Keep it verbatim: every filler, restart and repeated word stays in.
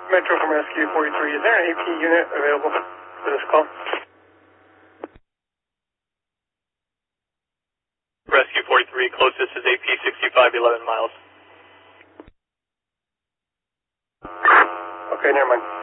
Metro from Rescue forty-three, is there an A P unit available for this call? Rescue forty-three, closest is A P sixty-five, eleven miles. Okay, never mind.